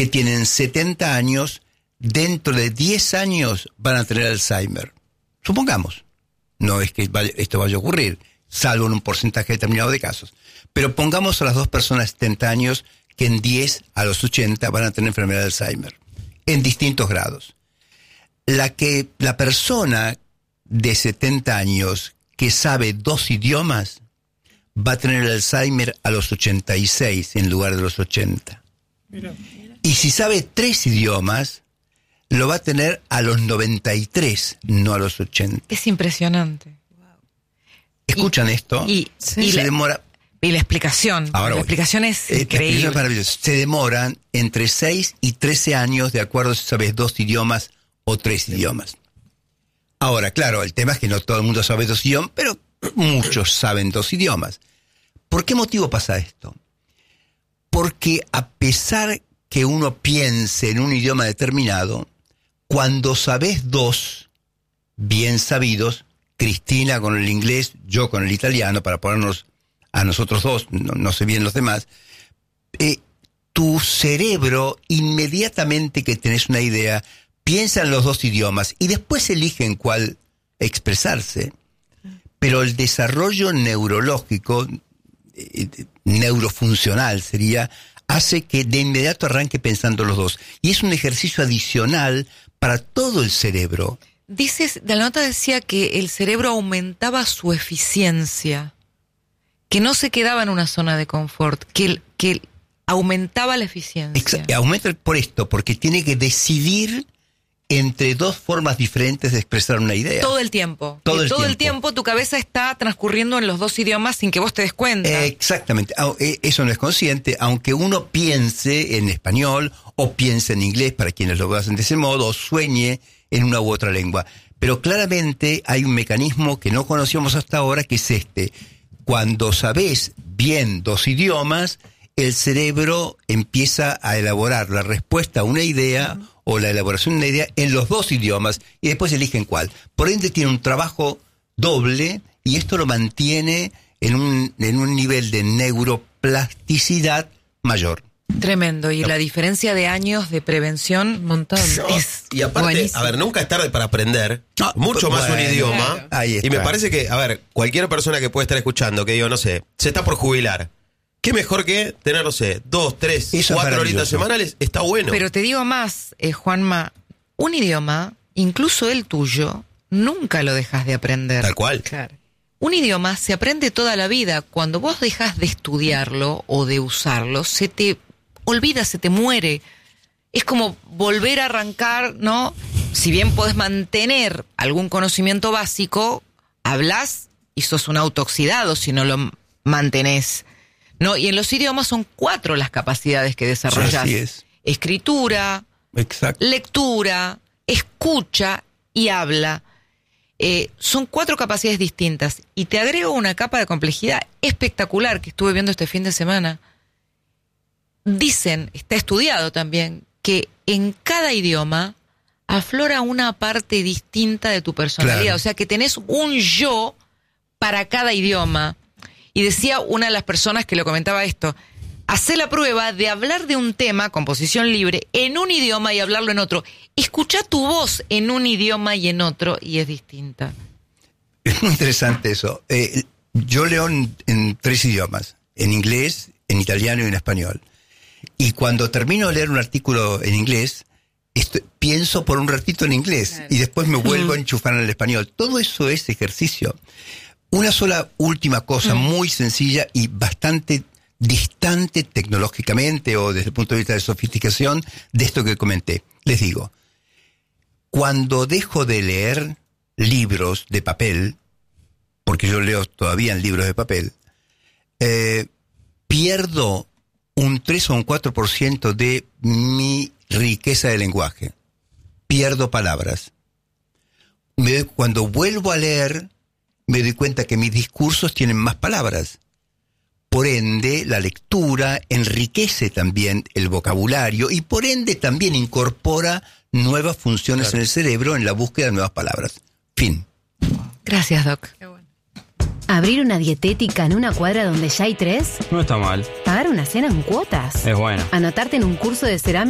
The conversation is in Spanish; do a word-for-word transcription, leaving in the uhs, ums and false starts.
que tienen setenta años, dentro de diez años van a tener Alzheimer. Supongamos. No es que vaya, esto vaya a ocurrir, salvo en un porcentaje determinado de casos. Pero pongamos a las dos personas de setenta años que en diez a los ochenta van a tener enfermedad de Alzheimer, en distintos grados. La que la persona de setenta años que sabe dos idiomas va a tener el Alzheimer a los ochenta y seis en lugar de los ochenta. Mira, mira. Y si sabe tres idiomas, lo va a tener a los noventa y tres, no a los ochenta. Es impresionante. ¿Escuchan y, esto? Y, se y demora... La, y la explicación. Ahora la voy. explicación es eh, increíble. Es maravilloso. Se demoran entre seis y trece años, de acuerdo si sabes dos idiomas o tres idiomas. Ahora, claro, el tema es que no todo el mundo sabe dos idiomas, pero muchos saben dos idiomas. ¿Por qué motivo pasa esto? Porque a pesar que uno piense en un idioma determinado, cuando sabes dos, bien sabidos, Cristina con el inglés, yo con el italiano, para ponernos a nosotros dos, no, no sé bien los demás, eh, tu cerebro, inmediatamente que tenés una idea, piensa en los dos idiomas y después elige en cuál expresarse. Pero el desarrollo neurológico, eh, neurofuncional sería, hace que de inmediato arranque pensando los dos. Y es un ejercicio adicional para todo el cerebro. Dices, de la nota decía que el cerebro aumentaba su eficiencia, que no se quedaba en una zona de confort, que, que aumentaba la eficiencia. Exa- aumenta por esto, porque tiene que decidir entre dos formas diferentes de expresar una idea. Todo el tiempo. Todo, el, todo tiempo. el tiempo tu cabeza está transcurriendo en los dos idiomas sin que vos te des cuenta. Eh, exactamente. Eso no es consciente, aunque uno piense en español o piense en inglés, para quienes lo hacen de ese modo, o sueñe en una u otra lengua. Pero claramente hay un mecanismo que no conocíamos hasta ahora, que es este. Cuando sabés bien dos idiomas, el cerebro empieza a elaborar la respuesta a una idea uh-huh. o la elaboración de una idea en los dos idiomas y después eligen cuál. Por ende tiene un trabajo doble y esto lo mantiene en un, en un nivel de neuroplasticidad mayor. Tremendo. Y no. la diferencia de años de prevención, montón. No, es y aparte, buenísimo. a ver, nunca es tarde para aprender. No, mucho pues, más bueno, un idioma. claro. Ahí está. Y me parece que, a ver, cualquier persona que puede estar escuchando, que digo, no sé, se está por jubilar. ¿Qué mejor que tener, no sé, dos, tres, Eso cuatro horitas semanales? Está bueno. Pero te digo más, eh, Juanma, un idioma, incluso el tuyo, nunca lo dejas de aprender. Tal cual. Claro. Un idioma se aprende toda la vida. Cuando vos dejas de estudiarlo o de usarlo, se te olvida, se te muere. Es como volver a arrancar, ¿no? Si bien podés mantener algún conocimiento básico, hablas y sos un autooxidado si no lo mantenés. No, y en los idiomas son cuatro las capacidades que desarrollás. Así es. Escritura, Exacto. lectura, escucha y habla. Eh, son cuatro capacidades distintas. Y te agrego una capa de complejidad espectacular que estuve viendo este fin de semana. Dicen, está estudiado también, que en cada idioma aflora una parte distinta de tu personalidad. Claro. O sea, que tenés un yo para cada idioma. Y decía una de las personas que lo comentaba esto, hacé la prueba de hablar de un tema, composición libre, en un idioma y hablarlo en otro. Escuchá tu voz en un idioma y en otro y es distinta. Es muy interesante eso. Eh, yo leo en, en tres idiomas, en inglés, en italiano y en español. Y cuando termino de leer un artículo en inglés, estoy, pienso por un ratito en inglés claro. y después me vuelvo a enchufar en el español. Todo eso es ejercicio. Una sola última cosa, mm. muy sencilla y bastante distante tecnológicamente o desde el punto de vista de sofisticación de esto que comenté. Les digo, cuando dejo de leer libros de papel, porque yo leo todavía en libros de papel, eh, pierdo un tres o un cuatro por ciento de mi riqueza de lenguaje. Pierdo palabras. Me, cuando vuelvo a leer, me doy cuenta que mis discursos tienen más palabras. Por ende, la lectura enriquece también el vocabulario y por ende también incorpora nuevas funciones claro. en el cerebro en la búsqueda de nuevas palabras. Fin. Gracias, Doc. Qué bueno. ¿Abrir una dietética en una cuadra donde ya hay tres? No está mal. ¿Pagar una cena en cuotas? Es bueno. ¿Anotarte en un curso de cerámica?